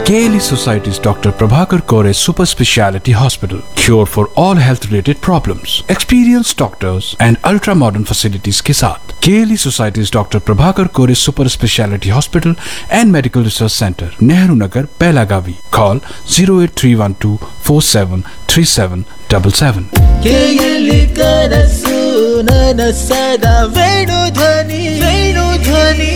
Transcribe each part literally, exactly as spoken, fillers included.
K L E Society's Doctor Prabhakar Kore Super Speciality Hospital. Cure for all health-related problems. Experienced doctors and ultra-modern facilities के साथ K L E Society's Doctor Prabhakar Kore Super Speciality Hospital and Medical Research Center, Nehru Nagar, Pelagavi. Call zero eight three one two four seven three seven seven seven. K L E ಕನಸು ನನಸದ ವೇಣು ಧ್ವನಿ ವೇಣು ಧ್ವನಿ.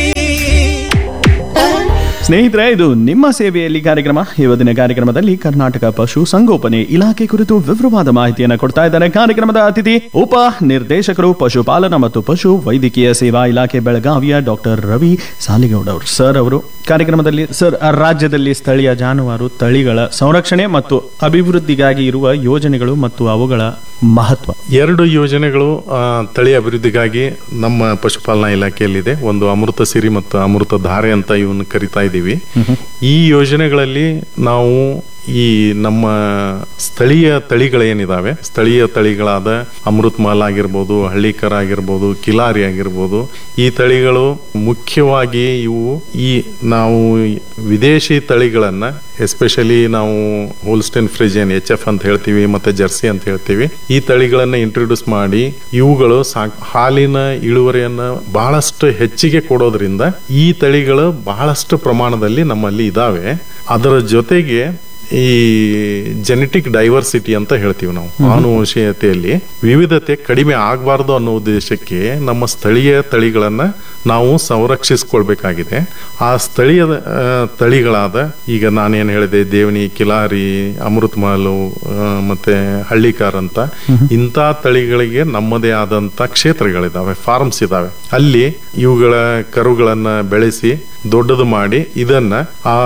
ಸ್ನೇಹಿತರೆ, ಇದು ನಿಮ್ಮ ಸೇವೆಯಲ್ಲಿ ಕಾರ್ಯಕ್ರಮ. ಇವತ್ತಿನ ಕಾರ್ಯಕ್ರಮದಲ್ಲಿ ಕರ್ನಾಟಕ ಪಶು ಸಂಗೋಪನೆ ಇಲಾಖೆ ಕುರಿತು ವಿವರವಾದ ಮಾಹಿತಿಯನ್ನು ಕೊಡ್ತಾ ಇದ್ದಾರೆ. ಕಾರ್ಯಕ್ರಮದ ಅತಿಥಿ ಉಪ ನಿರ್ದೇಶಕರು ಪಶುಪಾಲನಾ ಮತ್ತು ಪಶು ವೈದ್ಯಕೀಯ ಸೇವಾ ಇಲಾಖೆ ಬೆಳಗಾವಿಯ ಡಾಕ್ಟರ್ ರವಿ ಸಾಲಿಗೌಡ ಅವರು. ಸರ್ ಅವರು ಕಾರ್ಯಕ್ರಮದಲ್ಲಿ ಸರ್ ರಾಜ್ಯದಲ್ಲಿ ಸ್ಥಳೀಯ ಜಾನುವಾರು ತಳಿಗಳ ಸಂರಕ್ಷಣೆ ಮತ್ತು ಅಭಿವೃದ್ಧಿಗಾಗಿ ಇರುವ ಯೋಜನೆಗಳು ಮತ್ತು ಅವುಗಳ ಮಹತ್ವ. ಎರಡು ಯೋಜನೆಗಳು ತಳಿ ಅಭಿವೃದ್ಧಿಗಾಗಿ ನಮ್ಮ ಪಶುಪಾಲನಾ ಇಲಾಖೆಯಲ್ಲಿದೆ. ಒಂದು ಅಮೃತ ಸಿರಿ ಮತ್ತು ಅಮೃತ ಧಾರೆ ಅಂತ ಇವನ್ನ ಕರಿತಾ ಇದ್ದೀವಿ. ಈ ಯೋಜನೆಗಳಲ್ಲಿ ನಾವು ಈ ನಮ್ಮ ಸ್ಥಳೀಯ ತಳಿಗಳೇನಿದಾವೆ, ಸ್ಥಳೀಯ ತಳಿಗಳಾದ ಅಮೃತ್ ಮಹಲ್ ಆಗಿರ್ಬೋದು, ಹಳ್ಳಿಕರ ಆಗಿರ್ಬೋದು, ಕಿಲಾರಿ ಆಗಿರ್ಬೋದು, ಈ ತಳಿಗಳು ಮುಖ್ಯವಾಗಿ ಇವು ಈ ನಾವು ವಿದೇಶಿ ತಳಿಗಳನ್ನ ಎಸ್ಪೆಷಲಿ ನಾವು ಹೋಲ್ಸ್ಟೈನ್ ಫ್ರಿಜಿಯನ್ ಎಚ್ ಎಫ್ ಅಂತ ಹೇಳ್ತೀವಿ, ಮತ್ತೆ ಜರ್ಸಿ ಅಂತ ಹೇಳ್ತೀವಿ, ಈ ತಳಿಗಳನ್ನ ಇಂಟ್ರೊಡ್ಯೂಸ್ ಮಾಡಿ ಇವುಗಳು ಹಾಲಿನ ಇಳುವರಿಯನ್ನ ಬಹಳಷ್ಟು ಹೆಚ್ಚಿಗೆ ಕೊಡೋದ್ರಿಂದ ಈ ತಳಿಗಳು ಬಹಳಷ್ಟು ಪ್ರಮಾಣದಲ್ಲಿ ನಮ್ಮಲ್ಲಿ ಇದಾವೆ. ಅದರ ಜೊತೆಗೆ ಈ ಜೆನೆಟಿಕ್ ಡೈವರ್ಸಿಟಿ ಅಂತ ಹೇಳ್ತೀವಿ ನಾವು, ಆನುವಂಶೀಯತೆಯಲ್ಲಿ ವಿವಿಧತೆ ಕಡಿಮೆ ಆಗಬಾರ್ದು ಅನ್ನೋ ಉದ್ದೇಶಕ್ಕೆ ನಮ್ಮ ಸ್ಥಳೀಯ ತಳಿಗಳನ್ನ ನಾವು ಸಂರಕ್ಷಿಸ್ಕೊಳ್ಬೇಕಾಗಿದೆ. ಆ ಸ್ಥಳೀಯ ತಳಿಗಳಾದ ಈಗ ನಾನೇನು ಹೇಳಿದೆ, ದೇವನಿ, ಕಿಲಾರಿ, ಅಮೃತ್ ಮಹಲು ಮತ್ತೆ ಹಳ್ಳಿಕಾರ್ ಅಂತ ಇಂಥ ತಳಿಗಳಿಗೆ ನಮ್ಮದೇ ಆದಂತ ಕ್ಷೇತ್ರಗಳಿದಾವೆ, ಫಾರ್ಮ್ಸ್ ಇದಾವೆ. ಅಲ್ಲಿ ಇವುಗಳ ಕರುಗಳನ್ನ ಬೆಳೆಸಿ ದೊಡ್ಡದು ಮಾಡಿ ಇದನ್ನ ಆ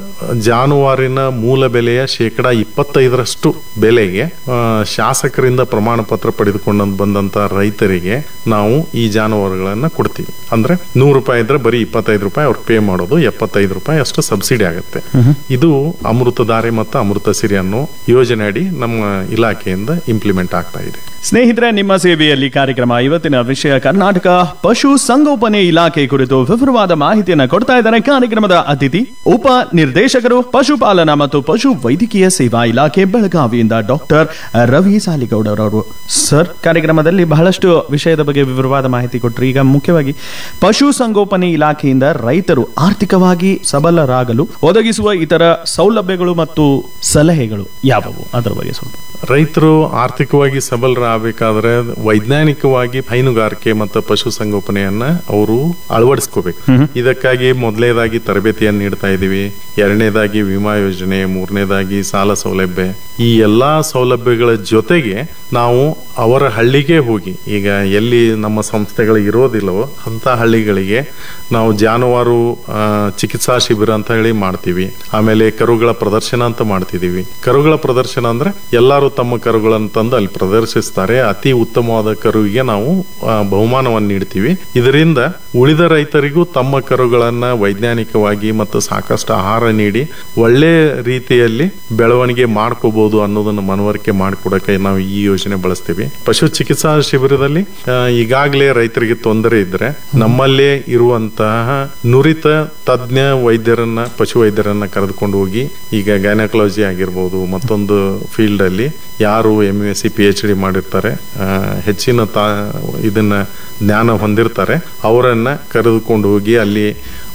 ಜಾನುವಾರಿನ ಮೂಲ ಬೆಲೆಯ ಶೇಕಡ ಇಪ್ಪತ್ತೈದರಷ್ಟು ಬೆಲೆಗೆ ಶಾಸಕರಿಂದ ಪ್ರಮಾಣ ಪತ್ರ ಪಡೆದುಕೊಂಡು ಬಂದಂತ ರೈತರಿಗೆ ನಾವು ಈ ಜಾನುವಾರುಗಳನ್ನ ಕೊಡ್ತೀವಿ. ಅಂದ್ರೆ ನೂರು ರೂಪಾಯಿ ಇದ್ರೆ ಬರೀ ಇಪ್ಪತ್ತೈದು ರೂಪಾಯಿ ಅವ್ರು ಪೇ ಮಾಡೋದು, ಎಪ್ಪತ್ತೈದು ರೂಪಾಯಿ ಅಷ್ಟು ಸಬ್ಸಿಡಿ ಆಗುತ್ತೆ. ಇದು ಅಮೃತಧಾರೆ ಮತ್ತು ಅಮೃತ ಸಿರಿ ಅನ್ನೋ ಯೋಜನೆ ಅಡಿ ನಮ್ಮ ಇಲಾಖೆಯಿಂದ ಇಂಪ್ಲಿಮೆಂಟ್ ಆಗ್ತಾ ಇದೆ. ಸ್ನೇಹಿತರೆ, ನಿಮ್ಮ ಸೇವೆಯಲ್ಲಿ ಕಾರ್ಯಕ್ರಮ. ಇವತ್ತಿನ ವಿಷಯ ಕರ್ನಾಟಕ ಪಶು ಸಂಗೋಪನೆ ಇಲಾಖೆ ಕುರಿತು ವಿವರವಾದ ಮಾಹಿತಿಯನ್ನು ಕೊಡ್ತಾ ಇದ್ದಾರೆ. ಕಾರ್ಯಕ್ರಮದ ಅತಿಥಿ ಉಪ ನಿರ್ದೇಶಕರು ಪಶುಪಾಲನಾ ಮತ್ತು ಪಶು ವೈದ್ಯಕೀಯ ಸೇವಾ ಇಲಾಖೆ ಬೆಳಗಾವಿಯಿಂದ ಡಾಕ್ಟರ್ ರವಿ ಸಾಲಿಗೌಡರವರು. ಸರ್, ಕಾರ್ಯಕ್ರಮದಲ್ಲಿ ಬಹಳಷ್ಟು ವಿಷಯದ ಬಗ್ಗೆ ವಿವರವಾದ ಮಾಹಿತಿ ಕೊಟ್ಟರು. ಈಗ ಮುಖ್ಯವಾಗಿ ಪಶು ಸಂಗೋಪನೆ ಇಲಾಖೆಯಿಂದ ರೈತರು ಆರ್ಥಿಕವಾಗಿ ಸಬಲರಾಗಲು ಒದಗಿಸುವ ಇತರ ಸೌಲಭ್ಯಗಳು ಮತ್ತು ಸಲಹೆಗಳು ಯಾವುವು, ಅದರ ಬಗ್ಗೆ ಸ್ವಲ್ಪ. ರೈತರು ಆರ್ಥಿಕವಾಗಿ ಸಬಲರಾಗಬೇಕಾದ್ರೆ ವೈಜ್ಞಾನಿಕವಾಗಿ ಹೈನುಗಾರಿಕೆ ಮತ್ತು ಪಶು ಸಂಗೋಪನೆಯನ್ನ ಅವರು ಅಳವಡಿಸ್ಕೋಬೇಕು. ಇದಕ್ಕಾಗಿ ಮೊದಲನೇದಾಗಿ ತರಬೇತಿಯನ್ನು ನೀಡ್ತಾ ಇದ್ದೀವಿ, ಎರಡನೇದಾಗಿ ವಿಮಾ ಯೋಜನೆ, ಮೂರನೇದಾಗಿ ಸಾಲ ಸೌಲಭ್ಯ. ಈ ಎಲ್ಲಾ ಸೌಲಭ್ಯಗಳ ಜೊತೆಗೆ ನಾವು ಅವರ ಹಳ್ಳಿಗೆ ಹೋಗಿ, ಈಗ ಎಲ್ಲಿ ನಮ್ಮ ಸಂಸ್ಥೆಗಳು ಇರೋದಿಲ್ಲವೋ ಅಂತ ಹಳ್ಳಿಗಳಿಗೆ ನಾವು ಜಾನುವಾರು ಚಿಕಿತ್ಸಾ ಶಿಬಿರ ಅಂತ ಹೇಳಿ ಮಾಡ್ತೀವಿ. ಆಮೇಲೆ ಕರುಗಳ ಪ್ರದರ್ಶನ ಅಂತ ಮಾಡ್ತಿದೀವಿ. ಕರುಗಳ ಪ್ರದರ್ಶನ ಅಂದ್ರೆ ಎಲ್ಲರೂ ತಮ್ಮ ಕರುಗಳನ್ನು ತಂದು ಅಲ್ಲಿ ಪ್ರದರ್ಶಿಸ್ತಾರೆ. ಅತಿ ಉತ್ತಮವಾದ ಕರುವಿಗೆ ನಾವು ಬಹುಮಾನವನ್ನು ನೀಡ್ತೀವಿ. ಇದರಿಂದ ಉಳಿದ ರೈತರಿಗೂ ತಮ್ಮ ಕರುಗಳನ್ನ ವೈಜ್ಞಾನಿಕವಾಗಿ ಮತ್ತು ಸಾಕಷ್ಟು ಆಹಾರ ನೀಡಿ ಒಳ್ಳೆ ರೀತಿಯಲ್ಲಿ ಬೆಳವಣಿಗೆ ಮಾಡ್ಕೋಬಹುದು ಅನ್ನೋದನ್ನ ಮನವರಿಕೆ ಮಾಡಿಕೊಡಕ್ಕೆ ನಾವು ಈ ಯೋಜನೆ ಬಳಸ್ತೀವಿ. ಪಶು ಚಿಕಿತ್ಸಾ ಶಿಬಿರದಲ್ಲಿ ಈಗಾಗಲೇ ರೈತರಿಗೆ ತೊಂದರೆ ಇದ್ರೆ ನಮ್ಮಲ್ಲೇ ಇರುವಂತಹ ನುರಿತ ತಜ್ಞ ವೈದ್ಯರನ್ನ, ಪಶು ವೈದ್ಯರನ್ನ ಕರೆದುಕೊಂಡು ಹೋಗಿ, ಈಗ ಗೈನಕಾಲಜಿ ಆಗಿರ್ಬೋದು, ಮತ್ತೊಂದು ಫೀಲ್ಡ್ ಅಲ್ಲಿ ಯಾರು M S C P H D ಮಾಡಿರ್ತಾರೆ, ಹೆಚ್ಚಿನ ತಾ ಇದನ್ನ ಜ್ಞಾನ ಹೊಂದಿರ್ತಾರೆ, ಅವರನ್ನ ಕರೆದುಕೊಂಡು ಹೋಗಿ ಅಲ್ಲಿ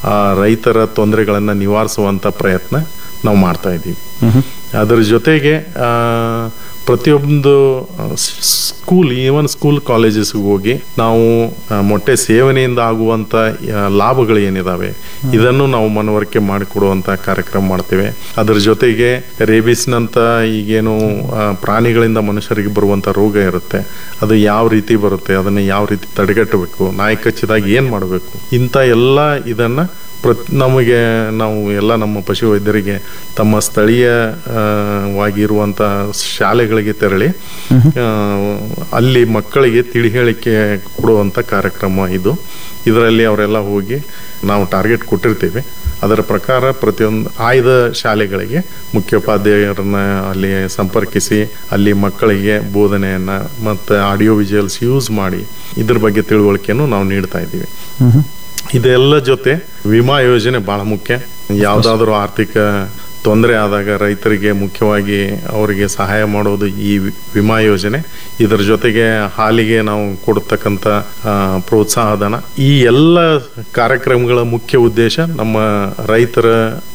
ರೈತರ ತೊಂದರೆಗಳನ್ನ ನಿವಾರಿಸುವಂತ ಪ್ರಯತ್ನ ನಾವು ಮಾಡ್ತಾ ಇದ್ದೀವಿ. ಅದರ ಜೊತೆಗೆ ಆ ಪ್ರತಿಯೊಂದು ಸ್ಕೂಲ್, ಈವನ್ ಸ್ಕೂಲ್ ಕಾಲೇಜಸ್ಗೆ ಹೋಗಿ ನಾವು ಮೊಟ್ಟೆ ಸೇವನೆಯಿಂದ ಆಗುವಂತ ಲಾಭಗಳು ಏನಿದಾವೆ ಇದನ್ನು ನಾವು ಮನವರಿಕೆ ಮಾಡಿಕೊಡುವಂತ ಕಾರ್ಯಕ್ರಮ ಮಾಡ್ತೇವೆ. ಅದರ ಜೊತೆಗೆ ರೇಬಿಸ್ನಂತ ಈಗೇನು ಪ್ರಾಣಿಗಳಿಂದ ಮನುಷ್ಯರಿಗೆ ಬರುವಂತ ರೋಗ ಇರುತ್ತೆ, ಅದು ಯಾವ ರೀತಿ ಬರುತ್ತೆ, ಅದನ್ನ ಯಾವ ರೀತಿ ತಡೆಗಟ್ಟಬೇಕು, ನಾಯಿ ಕಚ್ಚಿದಾಗ ಏನ್ ಮಾಡಬೇಕು, ಇಂಥ ಎಲ್ಲ ಇದನ್ನ ನಮಗೆ ನಾವು ಎಲ್ಲ ನಮ್ಮ ಪಶು ವೈದ್ಯರಿಗೆ ತಮ್ಮ ಸ್ಥಳೀಯವಾಗಿರುವಂತ ಶಾಲೆಗಳಿಗೆ ತೆರಳಿ ಅಲ್ಲಿ ಮಕ್ಕಳಿಗೆ ತಿಳಿ ಹೇಳಿಕೆ ಕೊಡುವಂತ ಕಾರ್ಯಕ್ರಮ ಇದು. ಇದರಲ್ಲಿ ಅವರೆಲ್ಲ ಹೋಗಿ ನಾವು ಟಾರ್ಗೆಟ್ ಕೊಟ್ಟಿರ್ತೀವಿ. ಅದರ ಪ್ರಕಾರ ಪ್ರತಿಯೊಂದು ಆಯ್ದ ಶಾಲೆಗಳಿಗೆ ಮುಖ್ಯೋಪಾಧ್ಯಾಯರನ್ನ ಅಲ್ಲಿ ಸಂಪರ್ಕಿಸಿ ಅಲ್ಲಿ ಮಕ್ಕಳಿಗೆ ಬೋಧನೆಯನ್ನ ಮತ್ತು ಆಡಿಯೋ ವಿಜುವಲ್ಸ್ ಯೂಸ್ ಮಾಡಿ ಇದ್ರ ಬಗ್ಗೆ ತಿಳುವಳಿಕೆಯನ್ನು ನಾವು ನೀಡ್ತಾ ಇದ್ದೀವಿ. ಇದೆಲ್ಲ ಜೊತೆ ವಿಮಾ ಯೋಜನೆ ಬಹಳ ಮುಖ್ಯ. ಯಾವ್ದಾದ್ರು ಆರ್ಥಿಕ ತೊಂದರೆ ಆದಾಗ ರೈತರಿಗೆ ಮುಖ್ಯವಾಗಿ ಅವರಿಗೆ ಸಹಾಯ ಮಾಡೋದು ಈ ವಿಮಾ ಯೋಜನೆ. ಇದರ ಜೊತೆಗೆ ಹಾಲಿಗೆ ನಾವು ಕೊಡ್ತಕ್ಕಂಥ ಪ್ರೋತ್ಸಾಹಧನ, ಈ ಎಲ್ಲ ಕಾರ್ಯಕ್ರಮಗಳ ಮುಖ್ಯ ಉದ್ದೇಶ ನಮ್ಮ ರೈತರ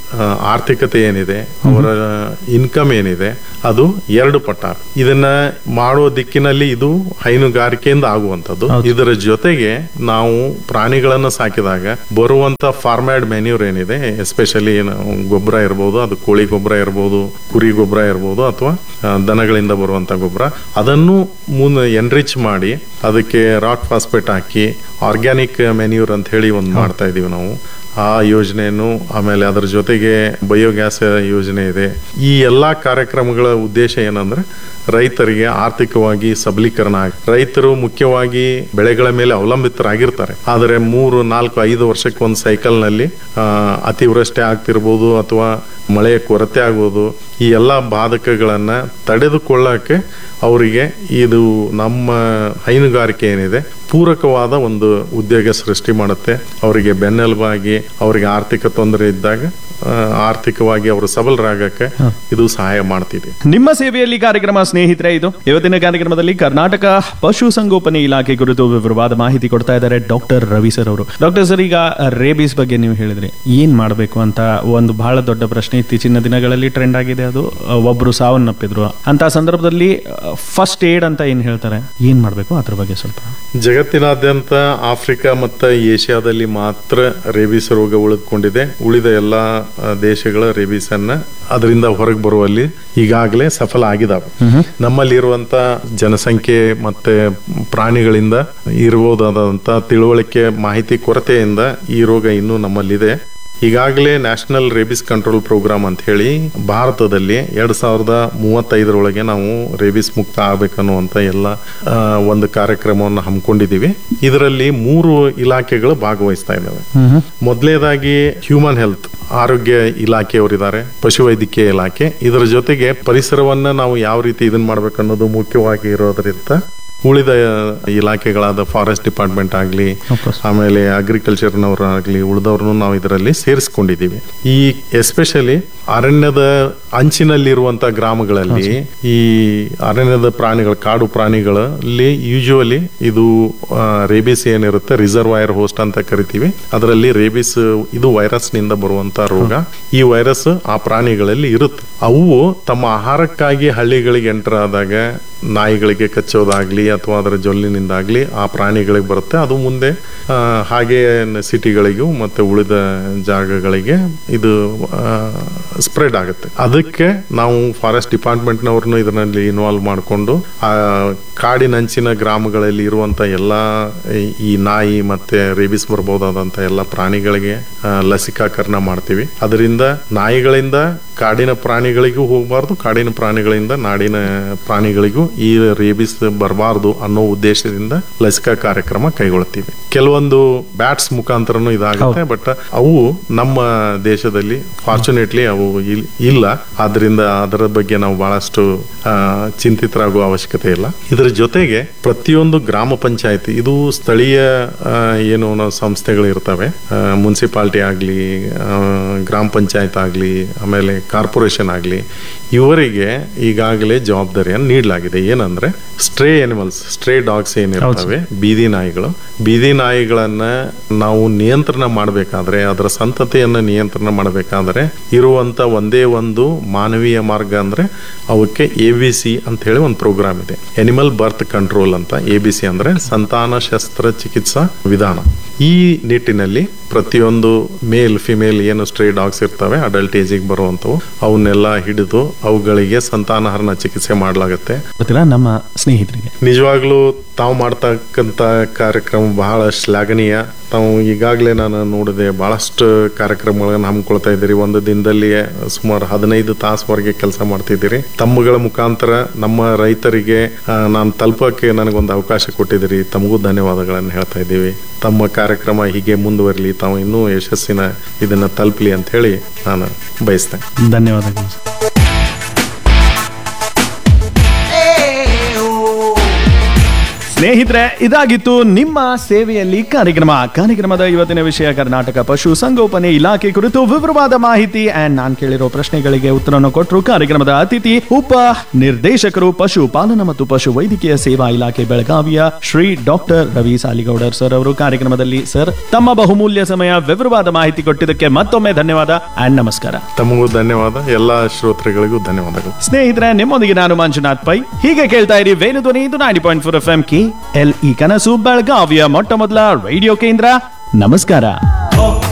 ಆರ್ಥಿಕತೆ ಏನಿದೆ, ಅವರ ಇನ್ಕಮ್ ಏನಿದೆ, ಅದು ಎರಡು ಪಟ್ಟ. ಇದನ್ನ ಮಾಡೋ ದಿಕ್ಕಿನಲ್ಲಿ ಇದು ಹೈನುಗಾರಿಕೆಯಿಂದ ಆಗುವಂಥದ್ದು. ಇದರ ಜೊತೆಗೆ ನಾವು ಪ್ರಾಣಿಗಳನ್ನ ಸಾಕಿದಾಗ ಬರುವಂತ ಫಾರ್ಮ್ಯಾಡ್ ಮೆನ್ಯೂರ್ ಏನಿದೆ, ಎಸ್ಪೆಷಲಿ ಗೊಬ್ಬರ ಇರ್ಬೋದು, ಅದು ಕೋಳಿ ಗೊಬ್ಬರ ಇರ್ಬೋದು, ಕುರಿ ಗೊಬ್ಬರ ಇರ್ಬೋದು, ಅಥವಾ ದನಗಳಿಂದ ಬರುವಂತ ಗೊಬ್ಬರ, ಅದನ್ನು ಮುಂದೆ ಎನ್ರಿಚ್ ಮಾಡಿ ಅದಕ್ಕೆ ರಾಕ್ ಫಾಸ್ಫೇಟ್ ಹಾಕಿ ಆರ್ಗ್ಯಾನಿಕ್ ಮೆನ್ಯೂರ್ ಅಂತ ಹೇಳಿ ಒಂದು ಮಾಡ್ತಾ ಇದೀವಿ ನಾವು. ಆ ಯೋಜನೆಯನ್ನು, ಆಮೇಲೆ ಅದರ ಜೊತೆಗೆ ಬಯೋಗ್ಯಾಸ್ ಯೋಜನೆ ಇದೆ. ಈ ಎಲ್ಲಾ ಕಾರ್ಯಕ್ರಮಗಳ ಉದ್ದೇಶ ಏನಂದ್ರೆ ರೈತರಿಗೆ ಆರ್ಥಿಕವಾಗಿ ಸಬಲೀಕರಣ ಆಗಿ, ರೈತರು ಮುಖ್ಯವಾಗಿ ಬೆಳೆಗಳ ಮೇಲೆ ಅವಲಂಬಿತರಾಗಿರ್ತಾರೆ. ಆದರೆ ಮೂರು ನಾಲ್ಕು ಐದು ವರ್ಷಕ್ಕೆ ಒಂದು ಸೈಕಲ್ ನಲ್ಲಿ ಅತಿವೃಷ್ಟಿ ಆಗ್ತಿರ್ಬೋದು ಅಥವಾ ಮಳೆಯ ಕೊರತೆ ಆಗ್ಬೋದು, ಈ ಎಲ್ಲಾ ಬಾಧಕಗಳನ್ನ ತಡೆದುಕೊಳ್ಳಕ್ಕೆ ಅವರಿಗೆ ಇದು ನಮ್ಮ ಹೈನುಗಾರಿಕೆ ಏನಿದೆ ಪೂರಕವಾದ ಒಂದು ಉದ್ಯೋಗ ಸೃಷ್ಟಿ ಮಾಡುತ್ತೆ. ಅವರಿಗೆ ಬೆನ್ನೆಲುಬಾಗಿ ಅವರಿಗೆ ಆರ್ಥಿಕ ತೊಂದರೆ ಇದ್ದಾಗ ಆರ್ಥಿಕವಾಗಿ ಅವರು ಸಬಲರಾಗಕ್ಕೆ ಇದು ಸಹಾಯ ಮಾಡ್ತಿದೆ. ನಿಮ್ಮ ಸೇವೆಯಲ್ಲಿ ಕಾರ್ಯಕ್ರಮ ಸ್ನೇಹಿತರೆ ಇದು. ಇವತ್ತಿನ ಕಾರ್ಯಕ್ರಮದಲ್ಲಿ ಕರ್ನಾಟಕ ಪಶು ಸಂಗೋಪನೆ ಇಲಾಖೆ ಕುರಿತು ವಿವರವಾದ ಮಾಹಿತಿ ಕೊಡ್ತಾ ಇದ್ದಾರೆ ಡಾಕ್ಟರ್ ರವಿ ಸರ್ ಅವರು. ಡಾಕ್ಟರ್ ಸರ್, ಈಗ ರೇಬೀಸ್ ಬಗ್ಗೆ ನೀವು ಹೇಳಿದ್ರಿ, ಏನ್ ಮಾಡಬೇಕು ಅಂತ ಒಂದು ಬಹಳ ದೊಡ್ಡ ಪ್ರಶ್ನೆ ಇತ್ತೀಚಿನ ದಿನಗಳಲ್ಲಿ ಟ್ರೆಂಡ್ ಆಗಿದೆ. ಅದು ಒಬ್ರು ಸಾವನ್ನಪ್ಪಿದ್ರು ಅಂತ ಸಂದರ್ಭದಲ್ಲಿ ಫಸ್ಟ್ ಏಡ್ ಅಂತ ಏನ್ ಹೇಳ್ತಾರೆ, ಏನ್ ಮಾಡಬೇಕು ಅದ್ರ ಬಗ್ಗೆ ಸ್ವಲ್ಪ. ಜಗತ್ತಿನಾದ್ಯಂತ ಆಫ್ರಿಕಾ ಮತ್ತು ಏಷ್ಯಾದಲ್ಲಿ ಮಾತ್ರ ರೇಬೀಸ್ ರೋಗ ಉಳಿದುಕೊಂಡಿದೆ. ಉಳಿದ ಎಲ್ಲಾ ದೇಶಗಳ ರೇಬೀಸ್ ಅನ್ನ ಅದರಿಂದ ಹೊರಗೆ ಬರುವಲ್ಲಿ ಈಗಾಗಲೇ ಸಫಲ ಆಗಿದಾವೆ. ನಮ್ಮಲ್ಲಿರುವಂತ ಜನಸಂಖ್ಯೆ ಮತ್ತೆ ಪ್ರಾಣಿಗಳಿಂದ ಇರಬಹುದಾದಂತ ತಿಳುವಳಿಕೆ ಮಾಹಿತಿ ಕೊರತೆಯಿಂದ ಈ ರೋಗ ಇನ್ನೂ ನಮ್ಮಲ್ಲಿದೆ. ಈಗಾಗಲೇ ನ್ಯಾಷನಲ್ ರೇಬಿಸ್ ಕಂಟ್ರೋಲ್ ಪ್ರೋಗ್ರಾಮ್ ಅಂತ ಹೇಳಿ ಭಾರತದಲ್ಲಿ ಎರಡ್ ಸಾವಿರದ ಮೂವತ್ತೈದರೊಳಗೆ ನಾವು ರೇಬಿಸ್ ಮುಕ್ತ ಆಗ್ಬೇಕನ್ನುವಂತ ಎಲ್ಲ ಒಂದು ಕಾರ್ಯಕ್ರಮವನ್ನು ಹಮ್ಮಿಕೊಂಡಿದ್ದೀವಿ. ಇದರಲ್ಲಿ ಮೂರು ಇಲಾಖೆಗಳು ಭಾಗವಹಿಸ್ತಾ ಇದ್ದಾವೆ. ಮೊದಲನೇದಾಗಿ ಹ್ಯೂಮನ್ ಹೆಲ್ತ್ ಆರೋಗ್ಯ ಇಲಾಖೆಯವರಿದ್ದಾರೆ, ಪಶುವೈದ್ಯಕೀಯ ಇಲಾಖೆ. ಇದರ ಜೊತೆಗೆ ಪರಿಸರವನ್ನ ನಾವು ಯಾವ ರೀತಿ ಇದನ್ನ ಮಾಡ್ಬೇಕನ್ನೋದು ಮುಖ್ಯವಾಗಿ ಇರೋದ್ರಿಂದ ಉಳಿದ ಇಲಾಖೆಗಳಾದ ಫಾರೆಸ್ಟ್ ಡಿಪಾರ್ಟ್ಮೆಂಟ್ ಆಗಲಿ, ಆಮೇಲೆ ಅಗ್ರಿಕಲ್ಚರ್ನವರಾಗ್ಲಿ, ಉಳಿದವ್ರನ್ನು ನಾವು ಇದರಲ್ಲಿ ಸೇರಿಸ್ಕೊಂಡಿದ್ದೀವಿ. ಈ ಎಸ್ಪೆಷಲಿ ಅರಣ್ಯದ ಅಂಚಿನಲ್ಲಿರುವಂತ ಗ್ರಾಮಗಳಲ್ಲಿ ಈ ಅರಣ್ಯದ ಪ್ರಾಣಿಗಳು, ಕಾಡು ಪ್ರಾಣಿಗಳಲ್ಲಿ ಯೂಶುವಲಿ ಇದು ರೇಬಿಸ್ ಏನಿರುತ್ತೆ, ರಿಸರ್ವಾಯರ್ ಹೋಸ್ಟ್ ಅಂತ ಕರಿತೀವಿ. ಅದರಲ್ಲಿ ರೇಬಿಸ್ ಇದು ವೈರಸ್ ನಿಂದ ಬರುವಂತ ರೋಗ. ಈ ವೈರಸ್ ಆ ಪ್ರಾಣಿಗಳಲ್ಲಿ ಇರುತ್ತೆ. ಅವು ತಮ್ಮ ಆಹಾರಕ್ಕಾಗಿ ಹಳ್ಳಿಗಳಿಗೆ ಎಂಟರ್ ಆದಾಗ ನಾಯಿಗಳಿಗೆ ಕಚ್ಚೋದಾಗ್ಲಿ ಅಥವಾ ಅದರ ಜೊಲ್ಲಿನಿಂದಾಗ್ಲಿ ಆ ಪ್ರಾಣಿಗಳಿಗೆ ಬರುತ್ತೆ. ಅದು ಮುಂದೆ ಹಾಗೆ ಸಿಟಿಗಳಿಗೂ ಮತ್ತೆ ಉಳಿದ ಜಾಗಗಳಿಗೆ ಇದು ಸ್ಪ್ರೆಡ್ ಆಗುತ್ತೆ. ಅದಕ್ಕೆ ನಾವು ಫಾರೆಸ್ಟ್ ಡಿಪಾರ್ಟ್ಮೆಂಟ್ ನವ್ರನ್ನು ಇದರಲ್ಲಿ ಇನ್ವಾಲ್ವ್ ಮಾಡಿಕೊಂಡು ಆ ಕಾಡಿನಂಚಿನ ಗ್ರಾಮಗಳಲ್ಲಿ ಇರುವಂತ ಎಲ್ಲಾ ಈ ನಾಯಿ ಮತ್ತೆ ರೇಬಿಸ್ ಬರಬಹುದಾದಂತ ಎಲ್ಲ ಪ್ರಾಣಿಗಳಿಗೆ ಲಸಿಕಾಕರಣ ಮಾಡ್ತೀವಿ. ಅದರಿಂದ ನಾಯಿಗಳಿಂದ ಕಾಡಿನ ಪ್ರಾಣಿಗಳಿಗೂ ಹೋಗಬಾರ್ದು, ಕಾಡಿನ ಪ್ರಾಣಿಗಳಿಂದ ನಾಡಿನ ಪ್ರಾಣಿಗಳಿಗೂ ಈ ರೇಬಿಸ್ ಬರಬಾರ್ದು ಅನ್ನೋ ಉದ್ದೇಶದಿಂದ ಲಸಿಕಾ ಕಾರ್ಯಕ್ರಮ ಕೈಗೊಳ್ತೀವಿ. ಕೆಲವೊಂದು ಬ್ಯಾಟ್ಸ್ ಮುಖಾಂತರನು ಇದಾಗುತ್ತೆ, ಬಟ್ ಅವು ನಮ್ಮ ದೇಶದಲ್ಲಿ ಫಾರ್ಚುನೇಟ್ಲಿ ಅವು ಇಲ್ಲ. ಆದ್ರಿಂದ ಅದರ ಬಗ್ಗೆ ನಾವು ಬಹಳಷ್ಟು ಚಿಂತಿತರಾಗುವ ಅವಶ್ಯಕತೆ ಇಲ್ಲ. ಇದರ ಜೊತೆಗೆ ಪ್ರತಿಯೊಂದು ಗ್ರಾಮ ಪಂಚಾಯತಿ, ಇದು ಸ್ಥಳೀಯ ಏನು ಸಂಸ್ಥೆಗಳು ಇರ್ತವೆ, ಮುನ್ಸಿಪಾಲಿಟಿ ಆಗ್ಲಿ, ಗ್ರಾಮ ಪಂಚಾಯತ್ ಆಗ್ಲಿ, ಆಮೇಲೆ ಕಾರ್ಪೊರೇಷನ್ ಆಗ್ಲಿ, ಇವರಿಗೆ ಈಗಾಗಲೇ ಜವಾಬ್ದಾರಿಯನ್ನು ನೀಡಲಾಗಿದೆ. ಏನಂದ್ರೆ ಸ್ಟ್ರೇ ಅನಿಮಲ್ಸ್, ಸ್ಟ್ರೇ ಡಾಗ್ಸ್ ಏನಿರ್ತವೆ, ಬೀದಿ ನಾಯಿಗಳು, ಬೀದಿ ನಾಯಿಗಳನ್ನ ನಾವು ನಿಯಂತ್ರಣ ಮಾಡಬೇಕಾದ್ರೆ, ಅದರ ಸಂತತಿಯನ್ನ ನಿಯಂತ್ರಣ ಮಾಡಬೇಕಾದ್ರೆ ಇರುವಂತ ಒಂದೇ ಒಂದು ಮಾನವೀಯ ಮಾರ್ಗ ಅಂದ್ರೆ ಅವಕ್ಕೆ ಎ ಬಿ ಸಿ ಅಂತ ಹೇಳಿ ಒಂದು ಪ್ರೋಗ್ರಾಮ್ ಇದೆ, ಎನಿಮಲ್ ಬರ್ತ್ ಕಂಟ್ರೋಲ್ ಅಂತ. ಎ ಬಿ ಸಿ ಅಂದ್ರೆ ಸಂತಾನ ಶಸ್ತ್ರ ಚಿಕಿತ್ಸಾ ವಿಧಾನ. ಈ ನಿಟ್ಟಿನಲ್ಲಿ ಪ್ರತಿಯೊಂದು ಮೇಲ್ ಫಿಮೇಲ್ ಏನು ಸ್ಟ್ರೇ ಡಾಗ್ಸ್ ಇರ್ತವೆ, ಅಡಲ್ಟ್ ಏಜಿಗೆ ಬರುವಂತವು, ಅವನ್ನೆಲ್ಲ ಹಿಡಿದು ಅವುಗಳಿಗೆ ಸಂತಾನಹರಣ ಚಿಕಿತ್ಸೆ ಮಾಡಲಾಗುತ್ತೆ ನಮ್ಮ ಸ್ನೇಹಿತರಿಗೆ. ನಿಜವಾಗ್ಲೂ ತಾವು ಮಾಡ್ತಕ್ಕಂತ ಕಾರ್ಯಕ್ರಮ ಬಹಳ ಶ್ಲಾಘನೀಯ. ತಾವು ಈಗಾಗಲೇ ನಾನು ನೋಡಿದೆ ಬಹಳಷ್ಟು ಕಾರ್ಯಕ್ರಮಗಳನ್ನ ಹಮ್ಮಿಕೊಳ್ತಾ ಇದ್ದೀರಿ. ಒಂದು ದಿನದಲ್ಲಿ ಸುಮಾರು ಹದಿನೈದು ತಾಸುವರೆಗೆ ಕೆಲಸ ಮಾಡ್ತಿದ್ದೀರಿ. ತಮ್ಮಗಳ ಮುಖಾಂತರ ನಮ್ಮ ರೈತರಿಗೆ ನಾನು ತಲುಪಕ್ಕೆ ನನಗೊಂದು ಅವಕಾಶ ಕೊಟ್ಟಿದ್ದೀರಿ. ತಮಗೂ ಧನ್ಯವಾದಗಳನ್ನು ಹೇಳ್ತಾ ಇದ್ದೀವಿ. ತಮ್ಮ ಕಾರ್ಯಕ್ರಮ ಹೀಗೆ ಮುಂದುವರಲಿ, ತಾವು ಇನ್ನೂ ಯಶಸ್ಸಿನ ಇದನ್ನ ತಲುಪಲಿ ಅಂತ ಹೇಳಿ ನಾನು ಬಯಸ್ತೇನೆ. ಧನ್ಯವಾದಗಳು. ಸ್ನೇಹಿತರೆ, ಇದಾಗಿತ್ತು ನಿಮ್ಮ ಸೇವೆಯಲ್ಲಿ ಕಾರ್ಯಕ್ರಮ. ಕಾರ್ಯಕ್ರಮದ ಇವತ್ತಿನ ವಿಷಯ ಕರ್ನಾಟಕ ಪಶು ಸಂಗೋಪನೆ ಇಲಾಖೆ ಕುರಿತು ವಿವರವಾದ ಮಾಹಿತಿ ಅಂಡ್ ನಾನ್ ಕೇಳಿರೋ ಪ್ರಶ್ನೆಗಳಿಗೆ ಉತ್ತರವನ್ನು ಕೊಟ್ಟರು ಕಾರ್ಯಕ್ರಮದ ಅತಿಥಿ ಉಪ ನಿರ್ದೇಶಕರು ಪಶು ಪಾಲನಾ ಮತ್ತು ಪಶು ವೈದ್ಯಕೀಯ ಸೇವಾ ಇಲಾಖೆ ಬೆಳಗಾವಿಯ ಶ್ರೀ ಡಾಕ್ಟರ್ ರವಿ ಸಾಲಿಗೌಡರ್ ಸರ್ ಅವರು. ಕಾರ್ಯಕ್ರಮದಲ್ಲಿ ಸರ್ ತಮ್ಮ ಬಹುಮೂಲ್ಯ ಸಮಯ ವಿವರವಾದ ಮಾಹಿತಿ ಕೊಟ್ಟಿದ್ದಕ್ಕೆ ಮತ್ತೊಮ್ಮೆ ಧನ್ಯವಾದ ಅಂಡ್ ನಮಸ್ಕಾರ. ತಮಗೂ ಧನ್ಯವಾದ, ಎಲ್ಲಾ ಶ್ರೋತೃಗಳಿಗೂ ಧನ್ಯವಾದಗಳು. ಸ್ನೇಹಿತರೆ, ನಿಮ್ಮೊಂದಿಗೆ ನಾನು ಮಂಜುನಾಥ್ ಪೈ. ಹೀಗೆ ಕೇಳ್ತಾ ಇರಿ ವೇಣು ಧ್ವನಿ, ಇದು ninety point four F M K L E ಕನಸು ಬೆಳಗಾವಿಯ ಮೊಟ್ಟ ಮೊದಲ ರೇಡಿಯೋ ಕೇಂದ್ರ. ನಮಸ್ಕಾರ.